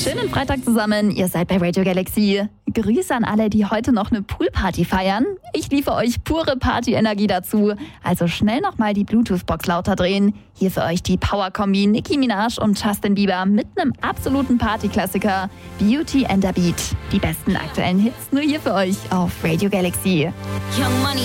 Schönen Freitag zusammen, ihr seid bei Radio Galaxy. Grüße an alle, die heute noch eine Poolparty feiern. Ich liefere euch pure Party-Energie dazu. Also schnell nochmal die Bluetooth-Box lauter drehen. Hier für euch die Power-Kombi Nicki Minaj und Justin Bieber mit einem absoluten Party-Klassiker, Beauty and the Beat. Die besten aktuellen Hits nur hier für euch auf Radio Galaxy. Young Money.